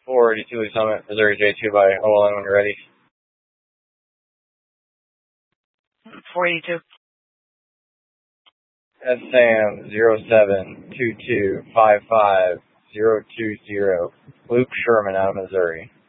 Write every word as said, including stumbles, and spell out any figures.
four eighty-two Lee Summit, Missouri J two by O L N when you're ready. four eighty-two. S Sam zero seven two two five five zero two zero. Luke Sherman out of Missouri.